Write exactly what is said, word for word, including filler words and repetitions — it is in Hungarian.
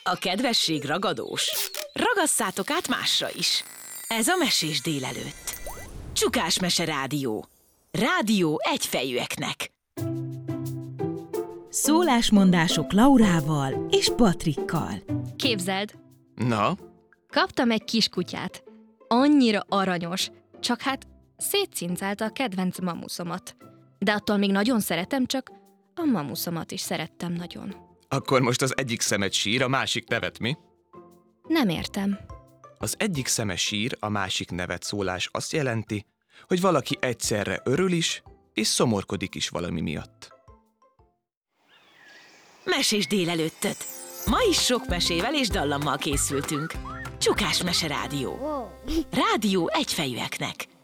A kedvesség ragadós. Ragasszátok át másra is. Ez a Mesés délelőtt. Csukás Mese Rádió. Rádió egyfejűeknek. Szólásmondások Laurával és Patrikkal. Képzeld, Na? kaptam egy kiskutyát. Annyira aranyos, csak hát szétcincálta a kedvenc mamuszomat. De attól még nagyon szeretem, csak a mamuszomat is szerettem nagyon. Akkor most az egyik szemed sír, a másik nevet, mi? Nem értem. Az egyik szeme sír, a másik nevet szólás azt jelenti, hogy valaki egyszerre örül is, és szomorkodik is valami miatt. Mesés délelőttöt. Ma is sok mesével és dallammal készültünk. Csukás Mese Rádió. Rádió egyfejűeknek.